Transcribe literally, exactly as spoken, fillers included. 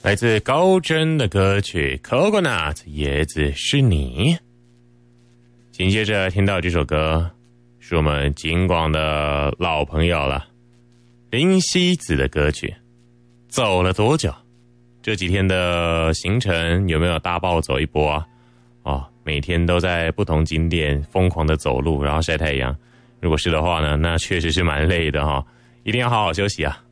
来自高真的歌曲 Coconut 椰子是你。紧接着听到这首歌是我们警广的老朋友了，林夕子的歌曲走了多久。这几天的行程有没有大暴走一波啊？哦，每天都在不同景点疯狂的走路然后晒太阳，如果是的话呢，那确实是蛮累的哈、哦，一定要好好休息啊。